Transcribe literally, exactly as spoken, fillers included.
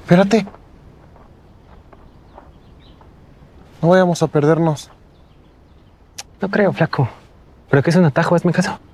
Espérate. No vayamos a perdernos. No creo, flaco. Pero que es un atajo, hazme caso.